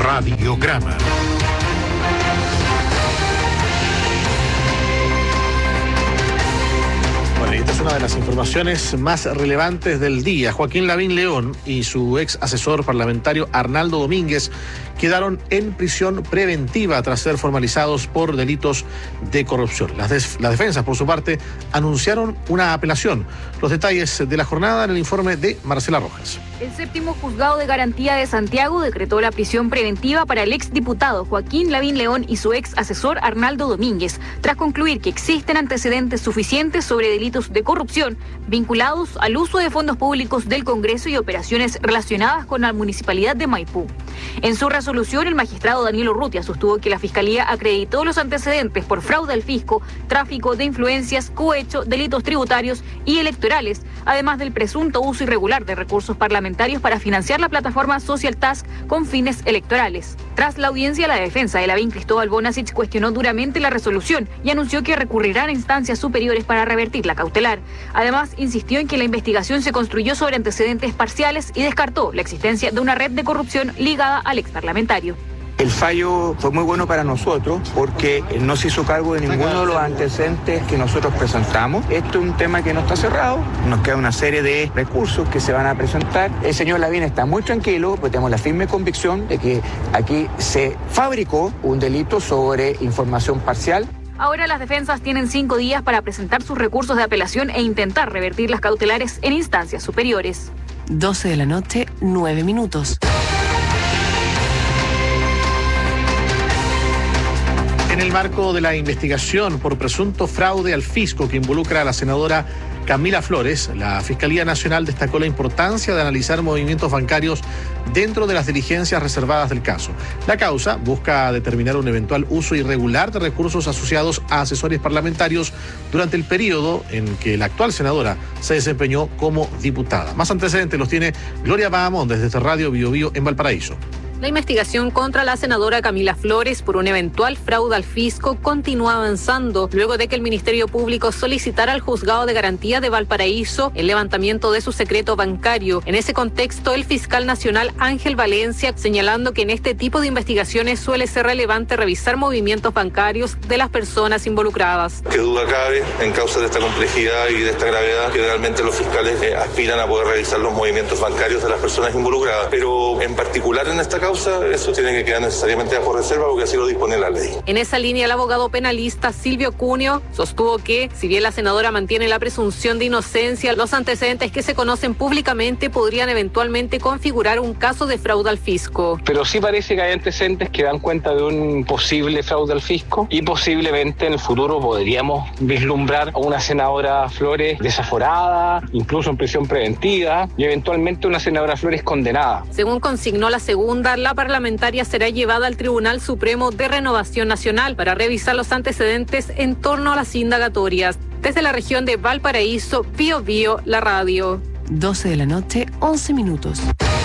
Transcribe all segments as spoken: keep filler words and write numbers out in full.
Radiograma. Bueno, y esta es una de las informaciones más relevantes del día. Joaquín Lavín León y su ex asesor parlamentario Arnaldo Domínguez quedaron en prisión preventiva tras ser formalizados por delitos de corrupción. Las, des- las defensas, por su parte, anunciaron una apelación. Los detalles de la jornada en el informe de Marcela Rojas. El séptimo juzgado de garantía de Santiago decretó la prisión preventiva para el exdiputado Joaquín Lavín León y su ex asesor Arnaldo Domínguez, tras concluir que existen antecedentes suficientes sobre delitos de corrupción vinculados al uso de fondos públicos del Congreso y operaciones relacionadas con la municipalidad de Maipú. En su resolución, el magistrado Daniel Urrutia sostuvo que la Fiscalía acreditó los antecedentes por fraude al fisco, tráfico de influencias, cohecho, delitos tributarios y electorales, además del presunto uso irregular de recursos parlamentarios para financiar la plataforma Social Task con fines electorales. Tras la audiencia, la defensa de Lavín, Cristóbal Bonasich, cuestionó duramente la resolución y anunció que recurrirán a instancias superiores para revertir la cautelar. Además, insistió en que la investigación se construyó sobre antecedentes parciales y descartó la existencia de una red de corrupción ligada al exparlamentario. El fallo fue muy bueno para nosotros porque no se hizo cargo de ninguno de los antecedentes que nosotros presentamos. Esto es un tema que no está cerrado, nos queda una serie de recursos que se van a presentar. El señor Lavín está muy tranquilo, porque tenemos la firme convicción de que aquí se fabricó un delito sobre información parcial. Ahora las defensas tienen cinco días para presentar sus recursos de apelación e intentar revertir las cautelares en instancias superiores. doce de la noche, nueve minutos. En el marco de la investigación por presunto fraude al fisco que involucra a la senadora Camila Flores, la Fiscalía Nacional destacó la importancia de analizar movimientos bancarios dentro de las diligencias reservadas del caso. La causa busca determinar un eventual uso irregular de recursos asociados a asesores parlamentarios durante el periodo en que la actual senadora se desempeñó como diputada. Más antecedentes los tiene Gloria Bahamón desde Radio Bio Bio en Valparaíso. La investigación contra la senadora Camila Flores por un eventual fraude al fisco continúa avanzando luego de que el Ministerio Público solicitara al Juzgado de Garantía de Valparaíso el levantamiento de su secreto bancario. En ese contexto, el fiscal nacional Ángel Valencia señalando que en este tipo de investigaciones suele ser relevante revisar movimientos bancarios de las personas involucradas. Qué duda cabe, en causa de esta complejidad y de esta gravedad, que realmente los fiscales eh, aspiran a poder revisar los movimientos bancarios de las personas involucradas, pero en particular en esta causa, eso tiene que quedar necesariamente bajo reserva porque así lo dispone la ley. En esa línea, el abogado penalista Silvio Cunio sostuvo que, si bien la senadora mantiene la presunción de inocencia, los antecedentes que se conocen públicamente podrían eventualmente configurar un caso de fraude al fisco. Pero sí parece que hay antecedentes que dan cuenta de un posible fraude al fisco y posiblemente en el futuro podríamos vislumbrar a una senadora Flores desaforada, incluso en prisión preventiva y eventualmente una senadora Flores condenada. Según consignó la segunda, la parlamentaria será llevada al Tribunal Supremo de Renovación Nacional para revisar los antecedentes en torno a las indagatorias. Desde la región de Valparaíso, Bio Bio, la radio. doce de la noche, once minutos.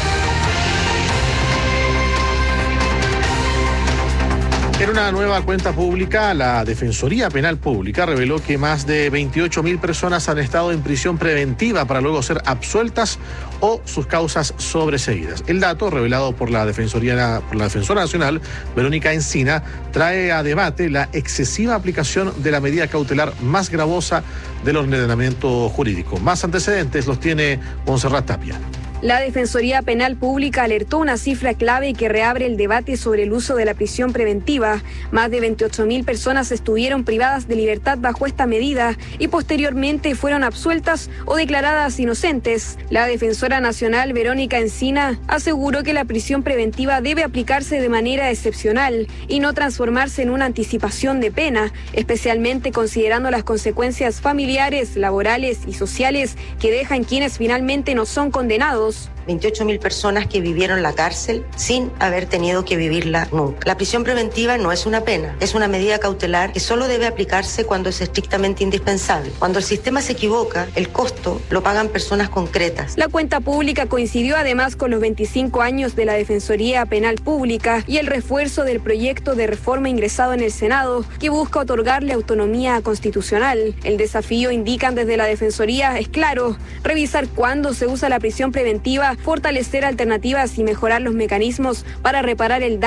En una nueva cuenta pública, la Defensoría Penal Pública reveló que más de veintiocho mil personas han estado en prisión preventiva para luego ser absueltas o sus causas sobreseídas. El dato, revelado por la Defensoría, por la Defensora Nacional, Verónica Encina, trae a debate la excesiva aplicación de la medida cautelar más gravosa del ordenamiento jurídico. Más antecedentes los tiene Montserrat Tapia. La Defensoría Penal Pública alertó una cifra clave que reabre el debate sobre el uso de la prisión preventiva. Más de veintiocho mil personas estuvieron privadas de libertad bajo esta medida y posteriormente fueron absueltas o declaradas inocentes. La Defensora Nacional, Verónica Encina, aseguró que la prisión preventiva debe aplicarse de manera excepcional y no transformarse en una anticipación de pena, especialmente considerando las consecuencias familiares, laborales y sociales que dejan quienes finalmente no son condenados. veintiocho mil personas que vivieron la cárcel sin haber tenido que vivirla nunca. La prisión preventiva no es una pena, es una medida cautelar que solo debe aplicarse cuando es estrictamente indispensable. Cuando el sistema se equivoca, el costo lo pagan personas concretas. La cuenta pública coincidió además con los veinticinco años de la Defensoría Penal Pública y el refuerzo del proyecto de reforma ingresado en el Senado que busca otorgarle autonomía constitucional. El desafío, indican desde la Defensoría, es claro: revisar cuándo se usa la prisión preventiva, fortalecer alternativas y mejorar los mecanismos para reparar el daño